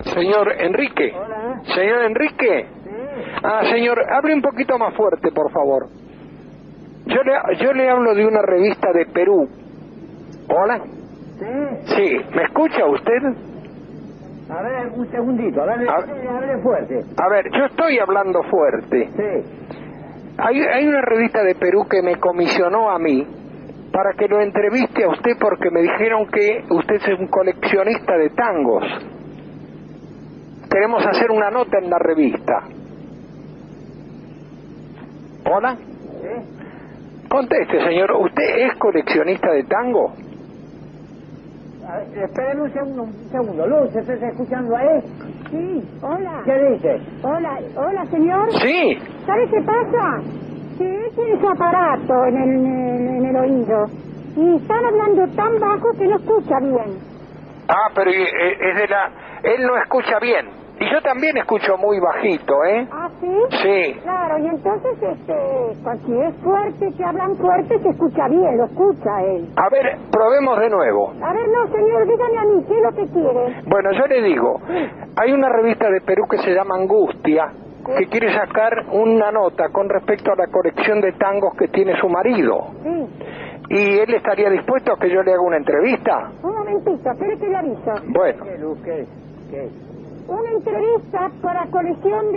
Señor Enrique. Hola. Señor Enrique. Sí. Ah, señor, hable un poquito más fuerte, por favor. Yo le hablo de una revista de Perú. ¿Hola? Sí. Sí, ¿me escucha usted? A ver, un segundito, hable fuerte. A ver, yo estoy hablando fuerte. Sí. Hay una revista de Perú que me comisionó a mí para que lo entreviste a usted porque me dijeron que usted es un coleccionista de tangos. Queremos hacer una nota en la revista. ¿Hola? Sí. Conteste, señor. ¿Usted es coleccionista de tango? A ver, esperen un segundo. Luz, ¿estás escuchando a él? Sí, hola. ¿Qué dice? Hola, señor. Sí. ¿Sabe qué pasa? Que él tiene su aparato en el oído y están hablando tan bajo que no escucha bien. Ah, pero es de la... Él no escucha bien. Y yo también escucho muy bajito, ¿eh? ¿Ah, sí? Sí. Claro, y entonces, si es fuerte, que hablan fuerte, se escucha bien, lo escucha él. A ver, probemos de nuevo. A ver, no, señor, dígame a mí, ¿qué es lo que quiere? Bueno, yo le digo, hay una revista de Perú que se llama Angustia, que quiere sacar una nota con respecto a la colección de tangos que tiene su marido. Sí. ¿Y él estaría dispuesto a que yo le haga una entrevista? Un momentito, espere que le aviso. Bueno, ¿Qué, Luz? ¿Qué? Una entrevista para colección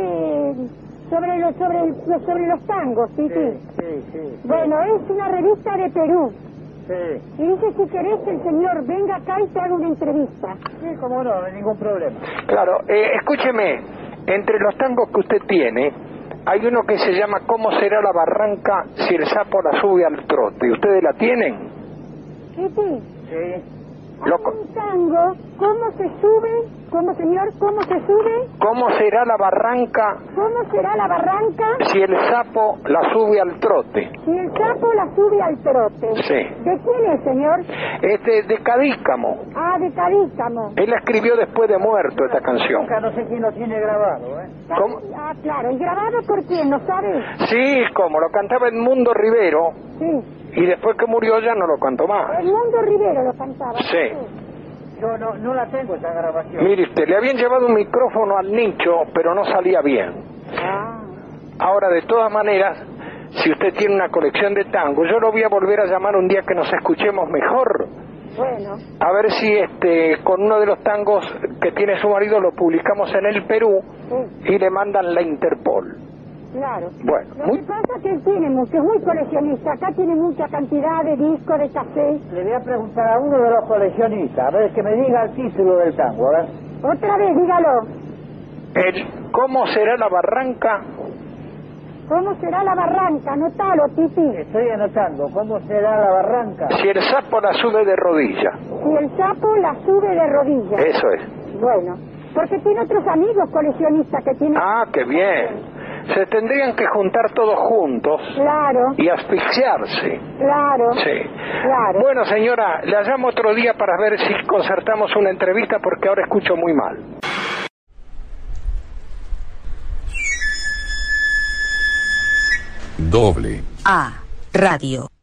sobre los tangos, sí. Sí. Bueno, es una revista de Perú. Sí. Y dice, si querés que el señor venga acá y te haga una entrevista. Sí, cómo no, no hay ningún problema. claro, escúcheme, entre los tangos que usted tiene, hay uno que se llama ¿Cómo será la barranca si el sapo la sube al trote? ¿Ustedes la tienen? Sí. Sí. Hay un tango, ¿cómo se sube? ¿Cómo, señor? ¿Cómo se sube? ¿Cómo será la barranca ¿Cómo será la barranca si el sapo la sube al trote? si el sapo la sube al trote? Sí. ¿De quién es, señor? De Cadícamo. Ah, de Carícamo. Él la escribió después de muerto esta canción. Nunca no sé quién lo tiene grabado, ¿eh? ¿Cómo? Ah, claro. ¿Y grabado por quién? ¿No sabes? Sí, como lo cantaba Edmundo Rivero Sí. y después que murió ya no lo cantó más. Edmundo Rivero lo cantaba. Sí. Yo no la tengo esa grabación. Mire usted, le habían llevado un micrófono al nicho, pero no salía bien. Ah. Ahora, de todas maneras, si usted tiene una colección de tango, yo lo voy a volver a llamar un día que nos escuchemos mejor. Bueno. A ver si con uno de los tangos que tiene su marido lo publicamos en el Perú Sí. y le mandan la Interpol. Claro. Bueno, Lo que pasa es que él tiene mucho, es muy coleccionista. Acá tiene mucha cantidad de discos, de café. Le voy a preguntar a uno de los coleccionistas, a ver que me diga el título del tango, a ver. Otra vez, dígalo. ¿Cómo será la barranca? ¿Cómo será la barranca? Anotalo, Titi. Estoy anotando, ¿cómo será la barranca? Si el sapo la sube de rodilla. Si el sapo la sube de rodillas. Eso es. Bueno, porque tiene otros amigos coleccionistas que tienen... Ah, qué bien. Se tendrían que juntar todos juntos Claro, y asfixiarse. claro, Sí. claro. Bueno, señora, la llamo otro día para ver si concertamos una entrevista porque ahora escucho muy mal. A Radio.